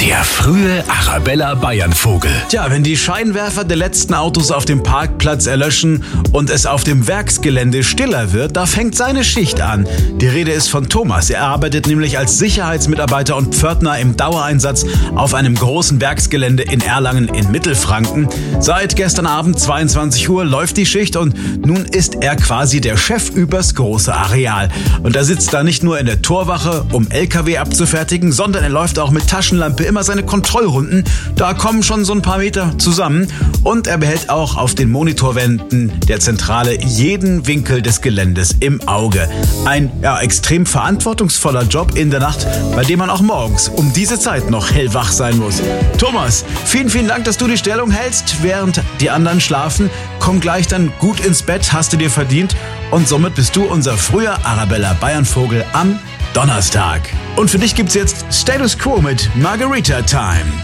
Der frühe Arabella Bayernvogel. Tja, wenn die Scheinwerfer der letzten Autos auf dem Parkplatz erlöschen und es auf dem Werksgelände stiller wird, da fängt seine Schicht an. Die Rede ist von Thomas. Er arbeitet nämlich als Sicherheitsmitarbeiter und Pförtner im Dauereinsatz auf einem großen Werksgelände in Erlangen in Mittelfranken. Seit gestern Abend 22 Uhr läuft die Schicht und nun ist er quasi der Chef übers große Areal. Und er sitzt da nicht nur in der Torwache, um LKW abzufertigen, sondern er läuft auch mit Taschenlampe immer seine Kontrollrunden. Da kommen schon so ein paar Meter zusammen. Und er behält auch auf den Monitorwänden der Zentrale jeden Winkel des Geländes im Auge. Ein extrem verantwortungsvoller Job in der Nacht, bei dem man auch morgens um diese Zeit noch hellwach sein muss. Thomas, vielen, vielen Dank, dass du die Stellung hältst, während die anderen schlafen. Komm gleich dann gut ins Bett, hast du dir verdient. Und somit bist du unser früher Arabella Bayernvogel am Donnerstag. Und für dich gibt's jetzt Status Quo mit Margarita Time.